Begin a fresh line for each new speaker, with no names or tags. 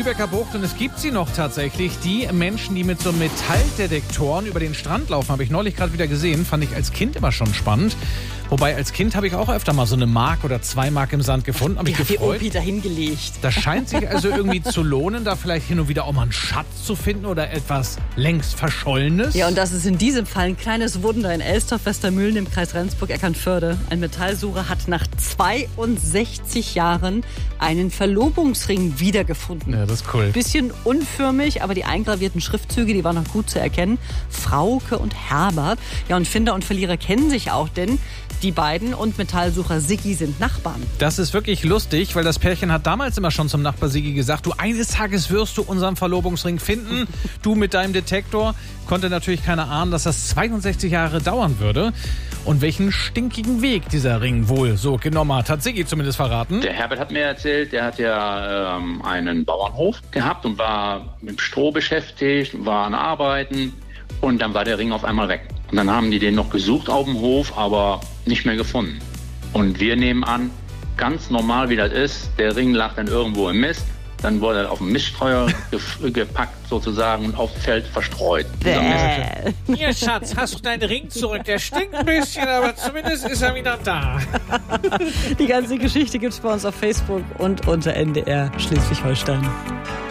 Lübecker Bucht und es gibt sie noch tatsächlich. Die Menschen, die mit so Metalldetektoren über den Strand laufen, habe ich neulich gerade wieder gesehen. Fand ich als Kind immer schon spannend. Wobei, als Kind habe ich auch öfter mal so eine Mark oder 2 Mark im Sand gefunden. Habe ich gefreut.
Die Opi dahingelegt.
Das scheint sich also irgendwie zu lohnen, da vielleicht hin und wieder auch mal einen Schatz zu finden oder etwas längst Verschollenes.
Ja, und das ist in diesem Fall ein kleines Wunder in Elstorf-Westermühlen im Kreis Rendsburg-Eckernförde. Ein Metallsucher hat nach 62 Jahren einen Verlobungsring wiedergefunden.
Ja, das ist cool.
Bisschen unförmig, aber die eingravierten Schriftzüge, die waren noch gut zu erkennen. Frauke und Herbert. Ja, und Finder und Verlierer kennen sich auch, denn die beiden und Metallsucher Siggi sind Nachbarn.
Das ist wirklich lustig, weil das Pärchen hat damals immer schon zum Nachbar Siggi gesagt, du, eines Tages wirst du unseren Verlobungsring finden. Du mit deinem Detektor. Konnte natürlich keiner ahnen, dass das 62 Jahre dauern würde. Und welchen stinkigen Weg dieser Ring wohl so genommen hat Siggi zumindest verraten.
Der Herbert hat mir erzählt, der hat ja einen Bauernhof gehabt und war mit Stroh beschäftigt, war an Arbeiten und dann war der Ring auf einmal weg. Und dann haben die den noch gesucht auf dem Hof, aber nicht mehr gefunden. Und wir nehmen an, ganz normal wie das ist, der Ring lag dann irgendwo im Mist. Dann wurde er auf den Miststreuer gepackt sozusagen und auf dem Feld verstreut.
Hier, Schatz, hast du deinen Ring zurück? Der stinkt ein bisschen, aber zumindest ist er wieder da.
Die ganze Geschichte gibt's bei uns auf Facebook und unter NDR Schleswig-Holstein.